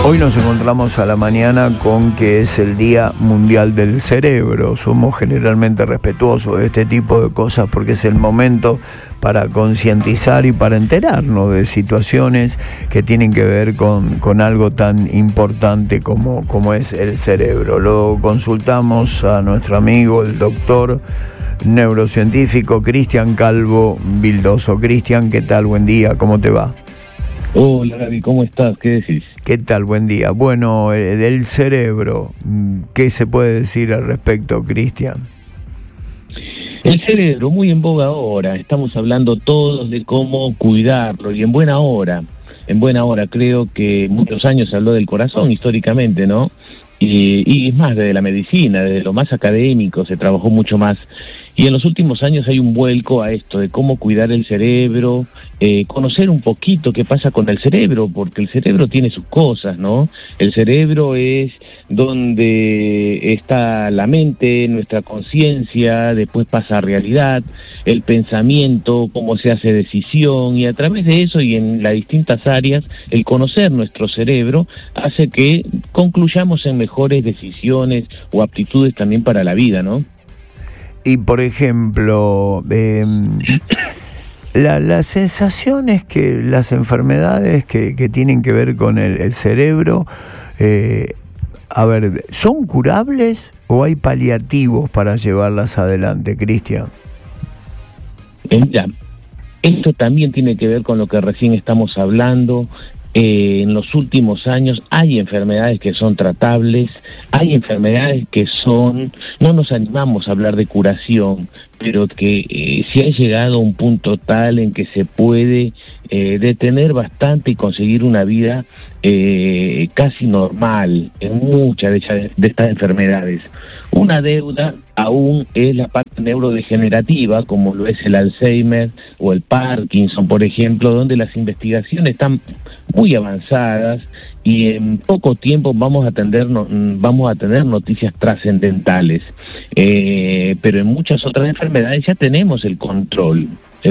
Hoy nos encontramos a la mañana con que es el Día Mundial del Cerebro. Somos generalmente respetuosos de este tipo de cosas porque es el momento para concientizar y para enterarnos de situaciones que tienen que ver con algo tan importante como es el cerebro. Lo consultamos a nuestro amigo, el doctor neurocientífico Cristian Calvo Vildoso. Cristian, ¿qué tal? Buen día, ¿cómo te va? Hola Gaby, ¿cómo estás? ¿Qué decís? ¿Qué tal? Buen día. Bueno, del cerebro, ¿qué se puede decir al respecto, Cristian? El cerebro, muy en boga ahora. Estamos hablando todos de cómo cuidarlo y en buena hora. En buena hora, creo que muchos años se habló del corazón históricamente, ¿no? Y es más, desde la medicina, desde lo más académico, se trabajó mucho más. Y en los últimos años hay un vuelco a esto de cómo cuidar el cerebro, conocer un poquito qué pasa con el cerebro, porque el cerebro tiene sus cosas, ¿no? El cerebro es donde está la mente, nuestra conciencia, después pasa a realidad, el pensamiento, cómo se hace decisión, y a través de eso y en las distintas áreas, el conocer nuestro cerebro hace que concluyamos en mejores decisiones o aptitudes también para la vida, ¿no? Y por ejemplo, las sensaciones que, las enfermedades que tienen que ver con el cerebro, a ver, ¿son curables o hay paliativos para llevarlas adelante, Cristian? Ya, esto también tiene que ver con lo que recién estamos hablando. En los últimos años hay enfermedades que son tratables, hay enfermedades que no nos animamos a hablar de curación, pero que se ha llegado a un punto tal en que se puede detener bastante y conseguir una vida casi normal en muchas de estas enfermedades. Una deuda aún es la parte neurodegenerativa, como lo es el Alzheimer o el Parkinson, por ejemplo, donde las investigaciones están muy avanzadas y en poco tiempo vamos a tener noticias trascendentales. Pero en muchas otras enfermedades ya tenemos el control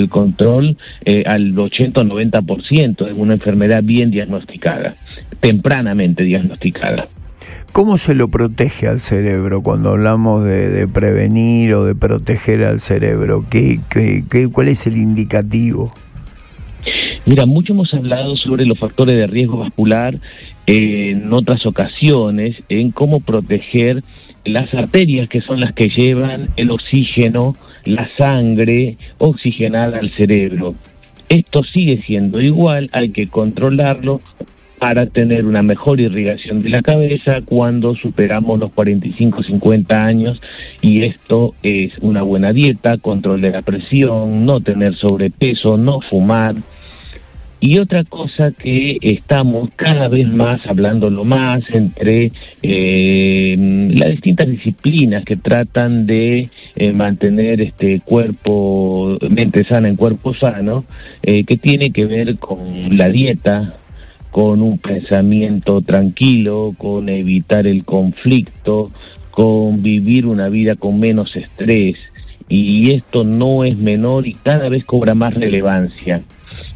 al 80 o 90% es una enfermedad bien diagnosticada, tempranamente diagnosticada. ¿Cómo se lo protege al cerebro cuando hablamos de prevenir o de proteger al cerebro? ¿Cuál es el indicativo? Mira, mucho hemos hablado sobre los factores de riesgo vascular en otras ocasiones, en cómo proteger las arterias, que son las que llevan el oxígeno, la sangre oxigenada al cerebro. Esto sigue siendo igual, hay que controlarlo para tener una mejor irrigación de la cabeza cuando superamos los 45-50 años, y esto es una buena dieta, control de la presión, no tener sobrepeso, no fumar. Y otra cosa que estamos cada vez más hablándolo más entre las distintas disciplinas que tratan de mantener mente sana en cuerpo sano, que tiene que ver con la dieta, con un pensamiento tranquilo, con evitar el conflicto, con vivir una vida con menos estrés. Y esto no es menor y cada vez cobra más relevancia.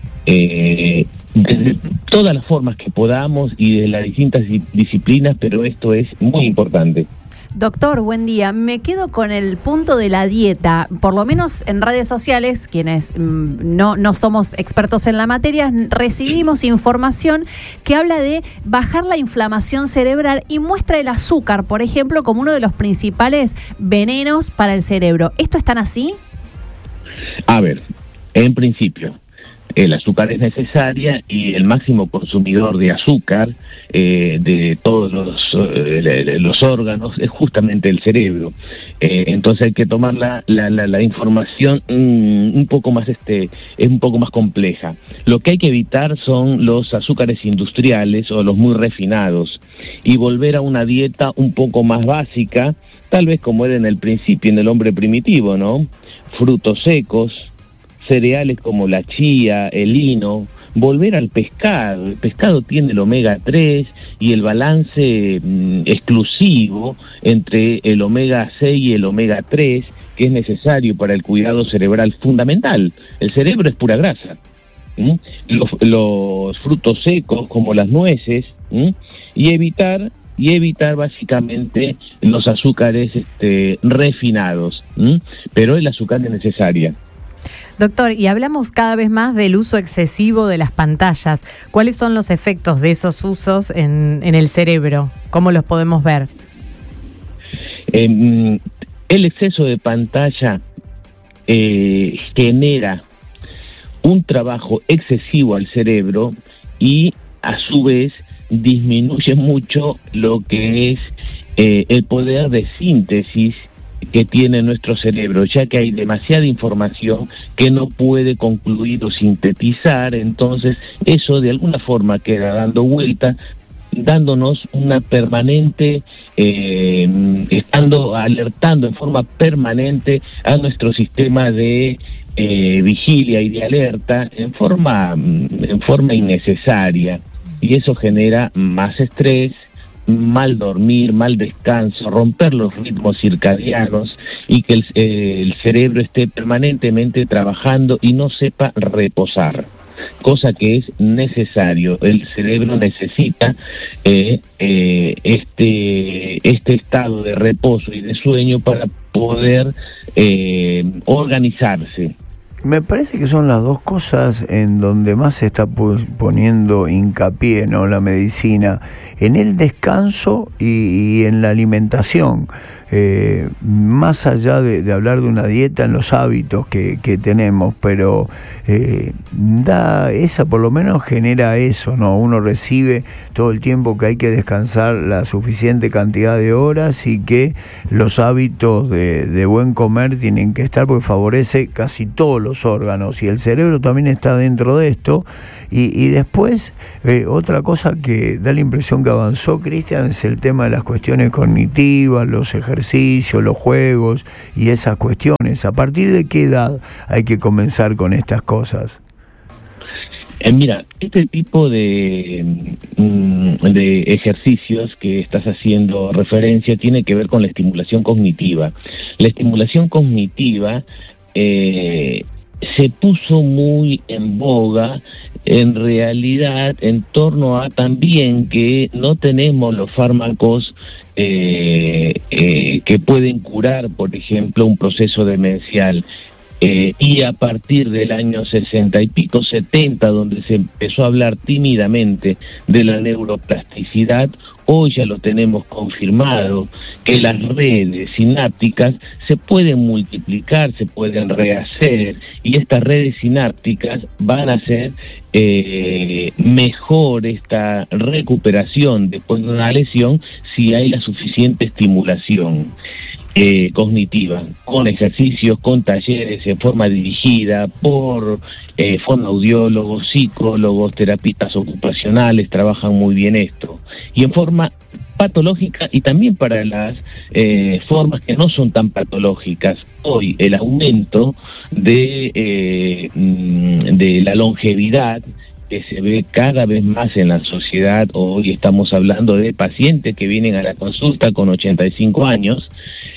Desde todas las formas que podamos y de las distintas disciplinas, pero esto es muy importante. Doctor, buen día. Me quedo con el punto de la dieta. Por lo menos en redes sociales, quienes no somos expertos en la materia, recibimos información que habla de bajar la inflamación cerebral y muestra el azúcar, por ejemplo, como uno de los principales venenos para el cerebro. ¿Esto es tan así? A ver, en principio, el azúcar es necesaria y el máximo consumidor de azúcar de todos los órganos es justamente el cerebro. Entonces hay que tomar la información un poco más es un poco más compleja. Lo que hay que evitar son los azúcares industriales o los muy refinados y volver a una dieta un poco más básica, tal vez como era en el principio, en el hombre primitivo, ¿no? Frutos secos, cereales como la chía, el lino, volver al pescado. El pescado tiene el omega 3 y el balance exclusivo entre el omega 6 y el omega 3, que es necesario para el cuidado cerebral fundamental. El cerebro es pura grasa. los frutos secos como las nueces, y evitar básicamente los azúcares refinados, pero el azúcar es necesaria. Doctor, y hablamos cada vez más del uso excesivo de las pantallas. ¿Cuáles son los efectos de esos usos en el cerebro? ¿Cómo los podemos ver? El exceso de pantalla genera un trabajo excesivo al cerebro y a su vez disminuye mucho lo que es el poder de síntesis que tiene nuestro cerebro, ya que hay demasiada información que no puede concluir o sintetizar. Entonces eso de alguna forma queda dando vuelta, dándonos una permanente, alertando en forma permanente a nuestro sistema de vigilia y de alerta en forma innecesaria, y eso genera más estrés, mal dormir, mal descanso, romper los ritmos circadianos, y que el cerebro esté permanentemente trabajando y no sepa reposar, cosa que es necesario. El cerebro necesita este estado de reposo y de sueño para poder organizarse. Me parece que son las dos cosas en donde más se está poniendo hincapié, ¿no?, la medicina, en el descanso y en la alimentación. Más allá de hablar de una dieta, en los hábitos que tenemos, pero por lo menos genera eso, ¿no? Uno recibe todo el tiempo que hay que descansar la suficiente cantidad de horas, y que los hábitos de buen comer tienen que estar, porque favorece casi todos los órganos, y el cerebro también está dentro de esto. Y después, otra cosa que da la impresión que avanzó, Cristian, es el tema de las cuestiones cognitivas, los ejercicios, los juegos y esas cuestiones. ¿A partir de qué edad hay que comenzar con estas cosas? Mira, este tipo de ejercicios que estás haciendo referencia tiene que ver con la estimulación cognitiva. La estimulación cognitiva se puso muy en boga, en realidad, en torno a también que no tenemos los fármacos que pueden curar, por ejemplo, un proceso demencial. Y a partir del año 60 y pico, 70, donde se empezó a hablar tímidamente de la neuroplasticidad, hoy ya lo tenemos confirmado, que las redes sinápticas se pueden multiplicar, se pueden rehacer, y estas redes sinápticas van a hacer mejor esta recuperación después de una lesión si hay la suficiente estimulación cognitiva, con ejercicios, con talleres en forma dirigida por fonoaudiólogos, psicólogos, terapistas ocupacionales, trabajan muy bien esto. Y en forma patológica, y también para las formas que no son tan patológicas. Hoy el aumento de la longevidad que se ve cada vez más en la sociedad. Hoy estamos hablando de pacientes que vienen a la consulta con 85 años.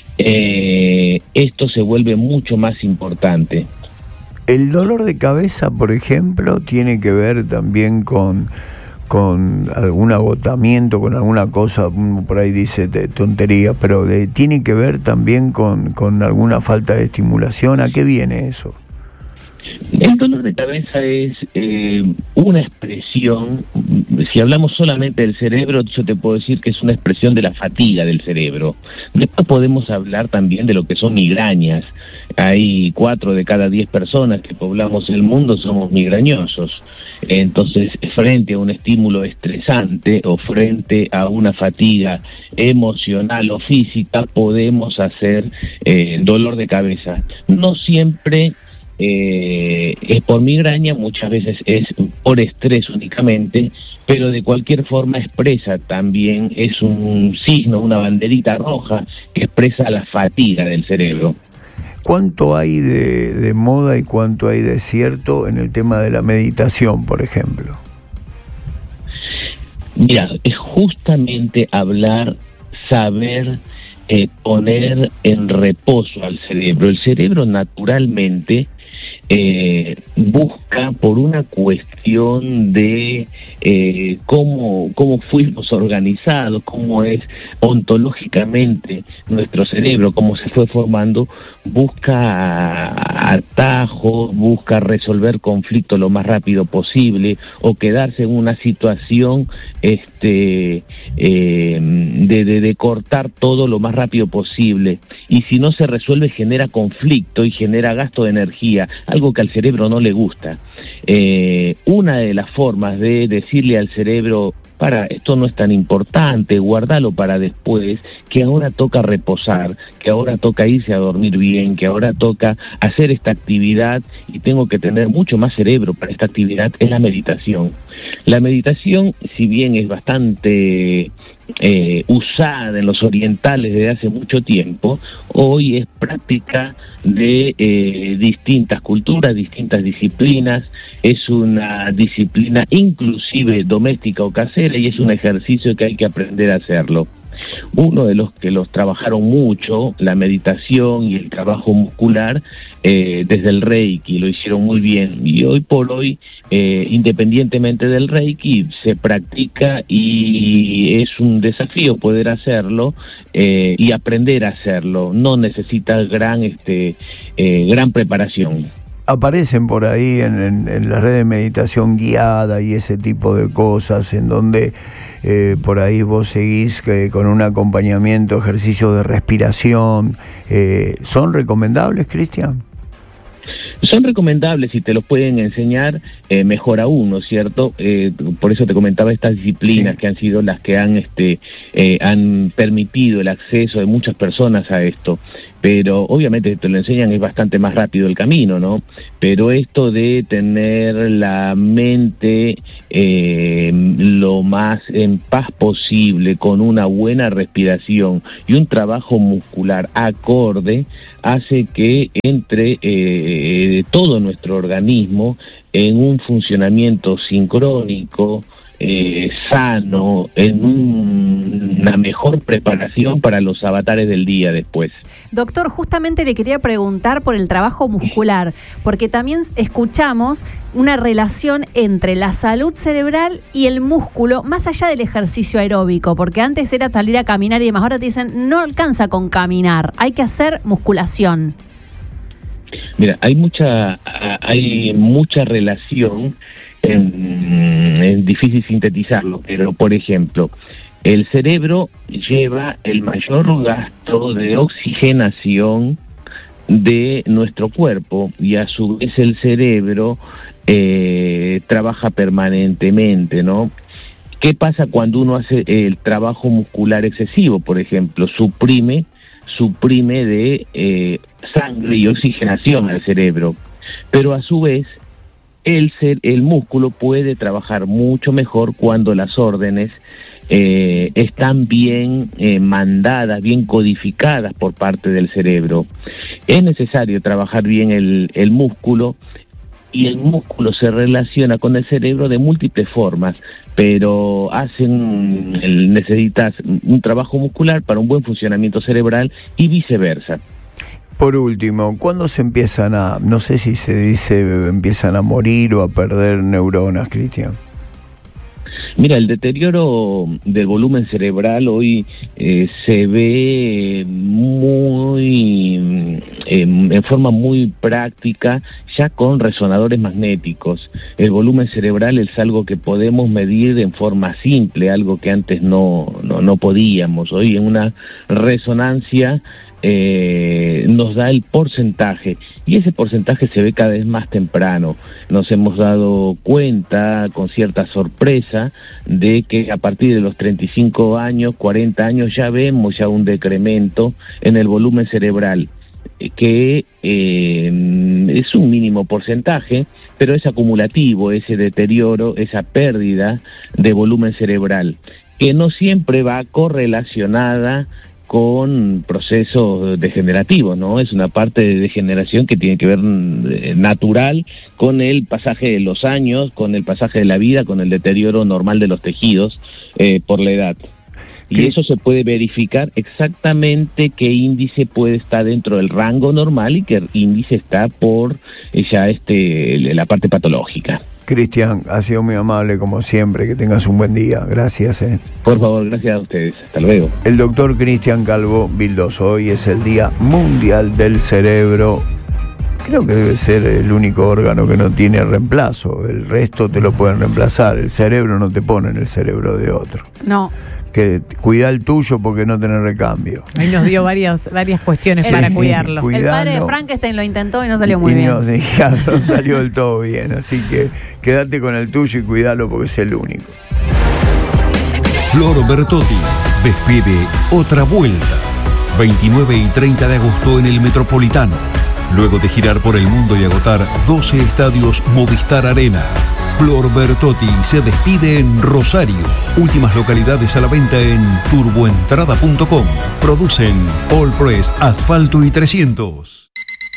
Esto se vuelve mucho más importante. El dolor de cabeza, por ejemplo, tiene que ver también con algún agotamiento, con alguna cosa, por ahí dice tontería, pero tiene que ver también con alguna falta de estimulación. ¿A qué viene eso? El dolor de cabeza es una expresión, si hablamos solamente del cerebro, yo te puedo decir que es una expresión de la fatiga del cerebro. Después podemos hablar también de lo que son migrañas. Hay 4 de cada 10 personas que poblamos el mundo somos migrañosos. Entonces, frente a un estímulo estresante o frente a una fatiga emocional o física, podemos hacer dolor de cabeza. No siempre es por migraña, muchas veces es por estrés únicamente, pero de cualquier forma expresa también, es un signo, una banderita roja que expresa la fatiga del cerebro. ¿Cuánto hay de moda y cuánto hay de cierto en el tema de la meditación, por ejemplo? Mira, es justamente hablar, saber poner en reposo al cerebro. El cerebro naturalmente busca, por una cuestión de cómo fuimos organizados, cómo es ontológicamente nuestro cerebro, cómo se fue formando, busca atajos, busca resolver conflictos lo más rápido posible o quedarse en una situación de cortar todo lo más rápido posible, y si no se resuelve genera conflicto y genera gasto de energía, algo que al cerebro no le gusta. Una de las formas de decirle al cerebro: para, esto no es tan importante, guardalo para después, que ahora toca reposar, que ahora toca irse a dormir bien, que ahora toca hacer esta actividad y tengo que tener mucho más cerebro para esta actividad, es la meditación. La meditación, si bien es bastante usada en los orientales desde hace mucho tiempo, hoy es práctica de distintas culturas, distintas disciplinas. Es una disciplina inclusive doméstica o casera, y es un ejercicio que hay que aprender a hacerlo. Uno de los que los trabajaron mucho, la meditación y el trabajo muscular, desde el Reiki, lo hicieron muy bien, y hoy por hoy, independientemente del Reiki, se practica y es un desafío poder hacerlo y aprender a hacerlo. No necesita gran preparación. Aparecen por ahí en la red de meditación guiada y ese tipo de cosas, en donde por ahí vos seguís con un acompañamiento, ejercicio de respiración. ¿Son recomendables, Cristian? Son recomendables, y te los pueden enseñar, mejor aún, ¿no es cierto? Por eso te comentaba estas disciplinas, sí, que han sido las que han permitido el acceso de muchas personas a esto. Pero obviamente te lo enseñan, es bastante más rápido el camino, ¿no? Pero esto de tener la mente lo más en paz posible, con una buena respiración y un trabajo muscular acorde, hace que entre todo nuestro organismo en un funcionamiento sincrónico, sano, en una mejor preparación para los avatares del día después. Doctor, justamente le quería preguntar por el trabajo muscular, porque también escuchamos una relación entre la salud cerebral y el músculo, más allá del ejercicio aeróbico, porque antes era salir a caminar y demás, ahora te dicen no alcanza con caminar, hay que hacer musculación. Mira, hay mucha relación. Es difícil sintetizarlo, pero por ejemplo, el cerebro lleva el mayor gasto de oxigenación de nuestro cuerpo, y a su vez el cerebro trabaja permanentemente, ¿no? ¿Qué pasa cuando uno hace el trabajo muscular excesivo? Por ejemplo, suprime de sangre y oxigenación al cerebro, pero a su vez el músculo puede trabajar mucho mejor cuando las órdenes están bien mandadas, bien codificadas por parte del cerebro. Es necesario trabajar bien el músculo, y el músculo se relaciona con el cerebro de múltiples formas, pero necesitas un trabajo muscular para un buen funcionamiento cerebral y viceversa. Por último, ¿cuándo se empiezan no sé si se dice, empiezan a morir o a perder neuronas, Cristian? Mira, el deterioro del volumen cerebral hoy se ve en forma muy práctica, ya con resonadores magnéticos. El volumen cerebral es algo que podemos medir en forma simple, algo que antes no podíamos. Hoy en una resonancia nos da el porcentaje, y ese porcentaje se ve cada vez más temprano. Nos hemos dado cuenta con cierta sorpresa de que a partir de los 35 años, 40 años ya vemos un decremento en el volumen cerebral, que es un mínimo porcentaje, pero es acumulativo ese deterioro, esa pérdida de volumen cerebral, que no siempre va correlacionada con procesos degenerativos, ¿no? Es una parte de degeneración que tiene que ver natural con el pasaje de los años, con el pasaje de la vida, con el deterioro normal de los tejidos por la edad. Y eso se puede verificar exactamente qué índice puede estar dentro del rango normal y qué índice está por ya la parte patológica. Cristian, ha sido muy amable como siempre, que tengas un buen día, gracias. Por favor, gracias a ustedes, hasta luego. El doctor Cristian Calvo Vildoso, hoy es el Día Mundial del Cerebro. Creo que debe ser el único órgano que no tiene reemplazo, el resto te lo pueden reemplazar, el cerebro no te pone en el cerebro de otro. No. Que cuida el tuyo porque no tenés recambio. Ahí nos dio varias cuestiones para cuidarlo. El padre de Frankenstein lo intentó y no salió muy bien. No salió del todo bien, así que quédate con el tuyo y cuidalo porque es el único. Flor Bertotti despide Otra Vuelta, 29 y 30 de agosto en el Metropolitano. Luego de girar por el mundo y agotar 12 estadios Movistar Arena, Flor Bertotti se despide en Rosario. Últimas localidades a la venta en turboentrada.com. Producen All Press, Asfalto y 300.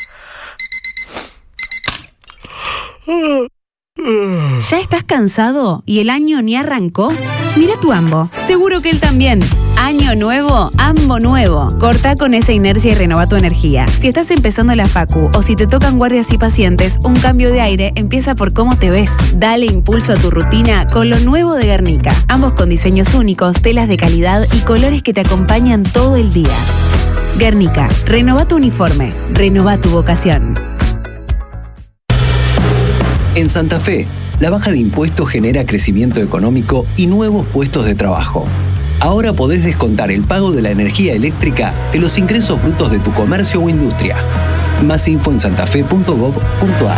¿Ya estás cansado y el año ni arrancó? Mira tu Ambo, seguro que él también. Año nuevo, Ambo nuevo. Corta con esa inercia y renova tu energía. Si estás empezando la facu o si te tocan guardias y pacientes, un cambio de aire empieza por cómo te ves. Dale impulso a tu rutina con lo nuevo de Guernica. Ambos con diseños únicos, telas de calidad y colores que te acompañan todo el día. Guernica, renova tu uniforme, renova tu vocación. En Santa Fe, la baja de impuestos genera crecimiento económico y nuevos puestos de trabajo. Ahora podés descontar el pago de la energía eléctrica de los ingresos brutos de tu comercio o industria. Más info en santafe.gov.ar.